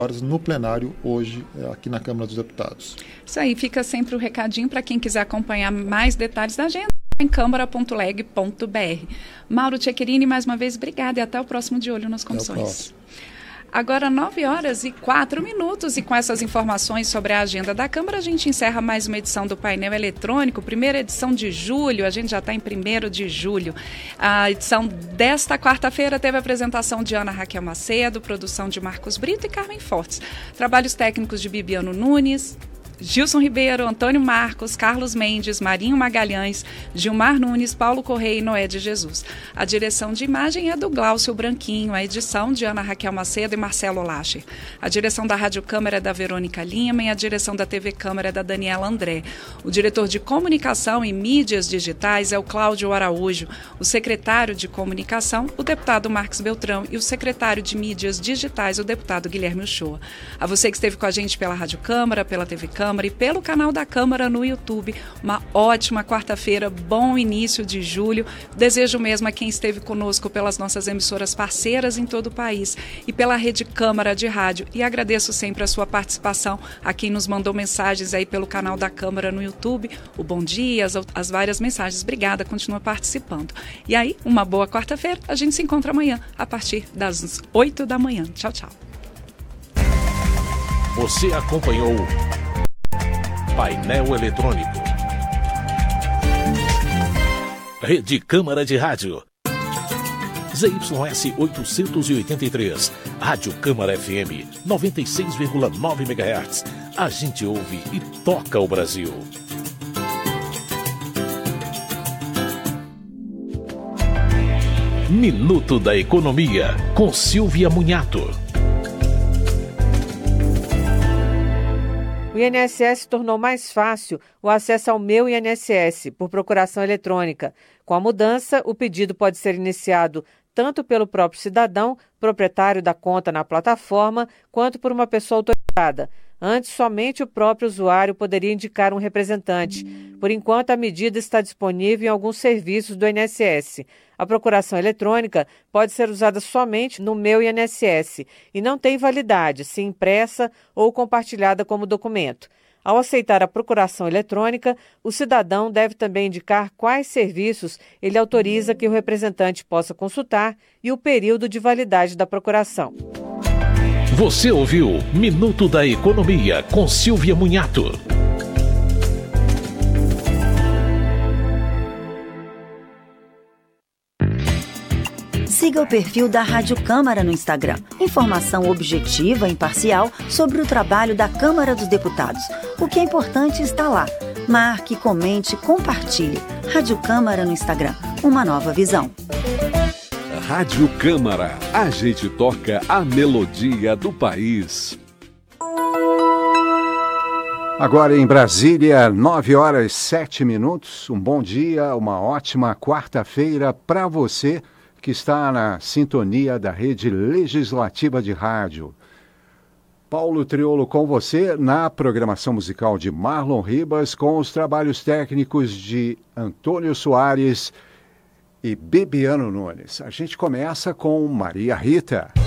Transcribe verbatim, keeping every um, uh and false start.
horas no plenário hoje aqui na Câmara dos Deputados. Isso aí, fica sempre o recadinho para quem quiser acompanhar mais detalhes da agenda em câmara ponto leg ponto br. Mauro Tchequerini, mais uma vez, obrigada e até o próximo De Olho nas Comissões. Agora, nove horas e quatro minutos, e com essas informações sobre a agenda da Câmara, a gente encerra mais uma edição do Painel Eletrônico, primeira edição de julho, a gente já está em primeiro de julho. A edição desta quarta-feira teve a apresentação de Ana Raquel Macedo, produção de Marcos Brito e Carmen Fortes, trabalhos técnicos de Bibiano Nunes, Gilson Ribeiro, Antônio Marcos, Carlos Mendes, Marinho Magalhães, Gilmar Nunes, Paulo Correia e Noé de Jesus. A direção de imagem é do Glaucio Branquinho, a edição de Ana Raquel Macedo e Marcelo Lacher. A direção da Rádio Câmara é da Verônica Lima e a direção da T V Câmara é da Daniela André. O diretor de comunicação e mídias digitais é o Cláudio Araújo. O secretário de comunicação, o deputado Marcos Beltrão, e o secretário de mídias digitais, o deputado Guilherme Uchoa. A você que esteve com a gente pela Rádio Câmara, pela T V Câmara, e pelo canal da Câmara no YouTube. Uma ótima quarta-feira, bom início de julho. Desejo mesmo a quem esteve conosco pelas nossas emissoras parceiras em todo o país e pela Rede Câmara de Rádio. E agradeço sempre a sua participação, a quem nos mandou mensagens aí pelo canal da Câmara no YouTube, o bom dia, as, as várias mensagens. Obrigada, continua participando. E aí, uma boa quarta-feira. A gente se encontra amanhã, a partir das oito da manhã. Tchau, tchau. Você acompanhou Painel Eletrônico. Rede Câmara de Rádio. Z Y S oitocentos e oitenta e três. Rádio Câmara F M noventa e seis vírgula nove megahertz. A gente ouve e toca o Brasil. Minuto da Economia, com Silvia Munhato. O I N S S tornou mais fácil o acesso ao Meu I N S S por procuração eletrônica. Com a mudança, o pedido pode ser iniciado tanto pelo próprio cidadão, proprietário da conta na plataforma, quanto por uma pessoa autorizada. Antes, somente o próprio usuário poderia indicar um representante. Por enquanto, a medida está disponível em alguns serviços do I N S S. A procuração eletrônica pode ser usada somente no Meu I N S S e não tem validade se impressa ou compartilhada como documento. Ao aceitar a procuração eletrônica, o cidadão deve também indicar quais serviços ele autoriza que o representante possa consultar e o período de validade da procuração. Você ouviu Minuto da Economia com Silvia Munhato. Siga o perfil da Rádio Câmara no Instagram. Informação objetiva e imparcial sobre o trabalho da Câmara dos Deputados. O que é importante está lá. Marque, comente, compartilhe. Rádio Câmara no Instagram. Uma nova visão. Rádio Câmara. A gente toca a melodia do país. Agora em Brasília, nove horas e sete minutos. Um bom dia, uma ótima quarta-feira para você que está na sintonia da Rede Legislativa de Rádio. Paulo Triolo com você na programação musical de Marlon Ribas, com os trabalhos técnicos de Antônio Soares e Bibiano Nunes. A gente começa com Maria Rita.